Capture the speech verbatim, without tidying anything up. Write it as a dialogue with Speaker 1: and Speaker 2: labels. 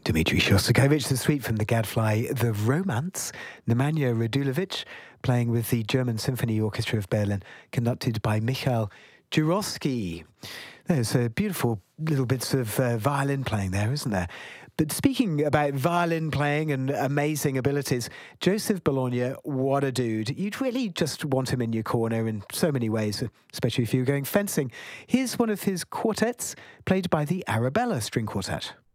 Speaker 1: Dmitri Shostakovich, the suite from the Gadfly, The Romance. Nemanja Radulovic playing with the German Symphony Orchestra of Berlin, conducted by Michael Jurovsky. There's uh, beautiful little bits of uh, violin playing there, isn't there? But speaking about violin playing and amazing abilities, Joseph Bologna, what a dude. You'd really just want him in your corner in so many ways, especially if you were going fencing. Here's one of his quartets, played by the Arabella String Quartet.